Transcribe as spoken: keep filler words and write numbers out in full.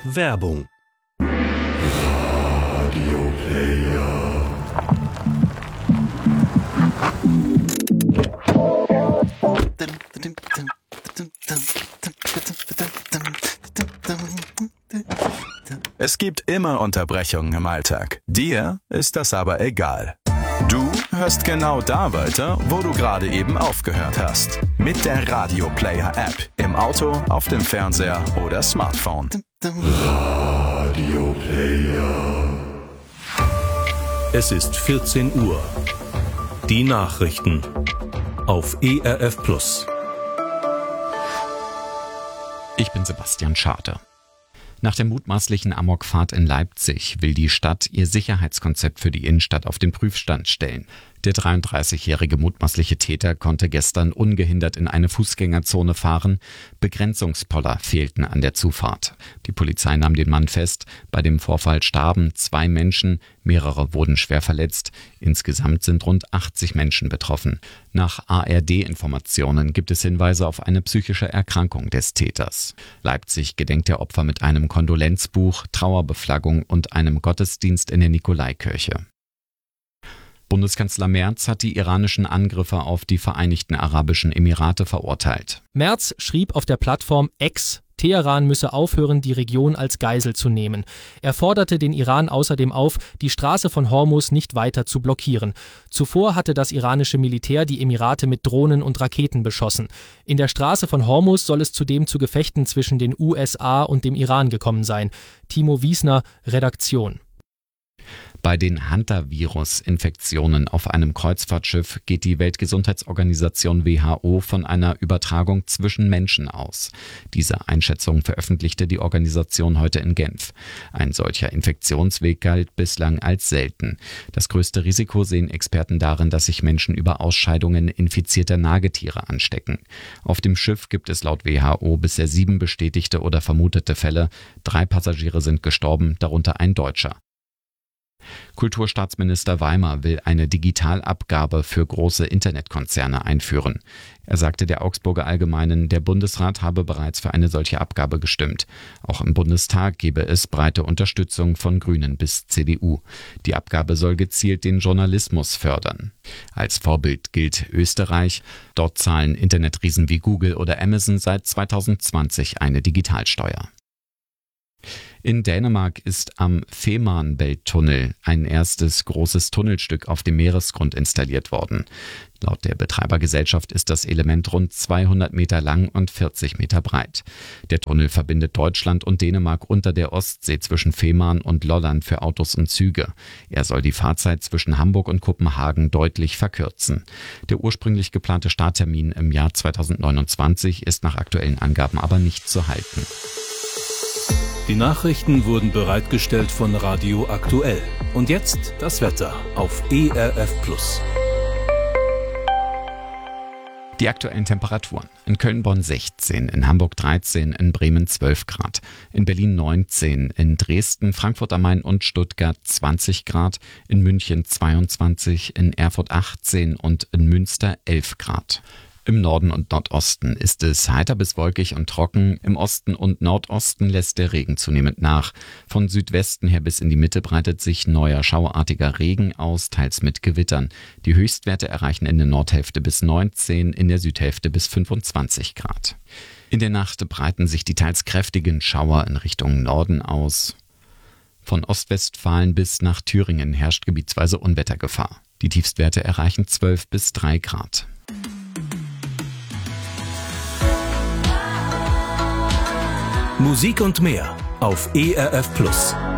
Werbung. Es gibt immer Unterbrechungen im Alltag. Dir ist das aber egal. Du hörst genau da weiter, wo du gerade eben aufgehört hast. Mit der Radio Player App. Im Auto, auf dem Fernseher oder Smartphone. Radio Player. Es ist vierzehn Uhr. Die Nachrichten auf E R F Plus. Ich bin Sebastian Schade. Nach der mutmaßlichen Amokfahrt in Leipzig will die Stadt ihr Sicherheitskonzept für die Innenstadt auf den Prüfstand stellen. Der dreiunddreißigjährige mutmaßliche Täter konnte gestern ungehindert in eine Fußgängerzone fahren. Begrenzungspoller fehlten an der Zufahrt. Die Polizei nahm den Mann fest. Bei dem Vorfall starben zwei Menschen, mehrere wurden schwer verletzt. Insgesamt sind rund achtzig Menschen betroffen. Nach A R D-Informationen gibt es Hinweise auf eine psychische Erkrankung des Täters. Leipzig gedenkt der Opfer mit einem Kondolenzbuch, Trauerbeflaggung und einem Gottesdienst in der Nikolaikirche. Bundeskanzler Merz hat die iranischen Angriffe auf die Vereinigten Arabischen Emirate verurteilt. Merz schrieb auf der Plattform X, Teheran müsse aufhören, die Region als Geisel zu nehmen. Er forderte den Iran außerdem auf, die Straße von Hormuz nicht weiter zu blockieren. Zuvor hatte das iranische Militär die Emirate mit Drohnen und Raketen beschossen. In der Straße von Hormuz soll es zudem zu Gefechten zwischen den U S A und dem Iran gekommen sein. Timo Wiesner, Redaktion. Bei den Hantavirus-Infektionen auf einem Kreuzfahrtschiff geht die Weltgesundheitsorganisation W H O von einer Übertragung zwischen Menschen aus. Diese Einschätzung veröffentlichte die Organisation heute in Genf. Ein solcher Infektionsweg galt bislang als selten. Das größte Risiko sehen Experten darin, dass sich Menschen über Ausscheidungen infizierter Nagetiere anstecken. Auf dem Schiff gibt es laut W H O bisher sieben bestätigte oder vermutete Fälle. Drei Passagiere sind gestorben, darunter ein Deutscher. Kulturstaatsminister Weimer will eine Digitalabgabe für große Internetkonzerne einführen. Er sagte der Augsburger Allgemeinen, der Bundesrat habe bereits für eine solche Abgabe gestimmt. Auch im Bundestag gebe es breite Unterstützung von Grünen bis C D U. Die Abgabe soll gezielt den Journalismus fördern. Als Vorbild gilt Österreich. Dort zahlen Internetriesen wie Google oder Amazon seit zweitausendzwanzig eine Digitalsteuer. In Dänemark ist am Fehmarnbelt-Tunnel ein erstes großes Tunnelstück auf dem Meeresgrund installiert worden. Laut der Betreibergesellschaft ist das Element rund zweihundert Meter lang und vierzig Meter breit. Der Tunnel verbindet Deutschland und Dänemark unter der Ostsee zwischen Fehmarn und Lolland für Autos und Züge. Er soll die Fahrzeit zwischen Hamburg und Kopenhagen deutlich verkürzen. Der ursprünglich geplante Starttermin im Jahr zweitausendneunundzwanzig ist nach aktuellen Angaben aber nicht zu halten. Die Nachrichten wurden bereitgestellt von Radio Aktuell. Und jetzt das Wetter auf E R F Plus. Die aktuellen Temperaturen. In Köln-Bonn sechzehn, in Hamburg dreizehn, in Bremen zwölf Grad, in Berlin neunzehn, in Dresden, Frankfurt am Main und Stuttgart zwanzig Grad, in München zweiundzwanzig, in Erfurt achtzehn und in Münster elf Grad. Im Norden und Nordosten ist es heiter bis wolkig und trocken. Im Osten und Nordosten lässt der Regen zunehmend nach. Von Südwesten her bis in die Mitte breitet sich neuer schauartiger Regen aus, teils mit Gewittern. Die Höchstwerte erreichen in der Nordhälfte bis neunzehn, in der Südhälfte bis fünfundzwanzig Grad. In der Nacht breiten sich die teils kräftigen Schauer in Richtung Norden aus. Von Ostwestfalen bis nach Thüringen herrscht gebietsweise Unwettergefahr. Die Tiefstwerte erreichen zwölf bis drei Grad. Musik und mehr auf E R F Plus.